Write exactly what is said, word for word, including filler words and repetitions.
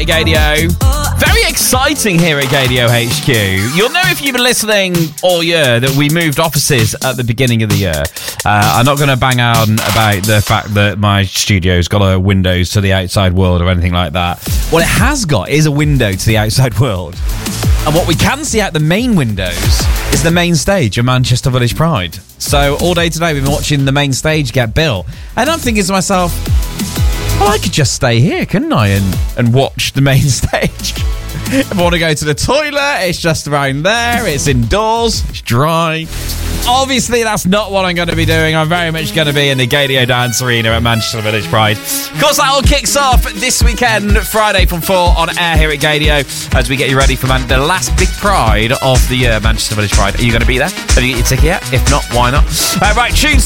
at Gadio. Very exciting here at Gadio H Q. You'll know if you've been listening all year that we moved offices at the beginning of the year. Uh, I'm not going to bang on about the fact that my studio's got a windows to the outside world or anything like that. What it has got is a window to the outside world. And what we can see out the main windows is the main stage of Manchester Village Pride. So all day today we've been watching the main stage get built. And I'm thinking to myself, well, I could just stay here, couldn't I, and, and watch the main stage. If I want to go to the toilet, it's just around there. It's indoors. It's dry. Obviously, that's not what I'm going to be doing. I'm very much going to be in the Gadio Dance Arena at Manchester Village Pride. Of course, that all kicks off this weekend, Friday from four on air here at Gadio, as we get you ready for man- the last big Pride of the year, Manchester Village Pride. Are you going to be there? Have you got your ticket yet? If not, why not? Uh, right, tunes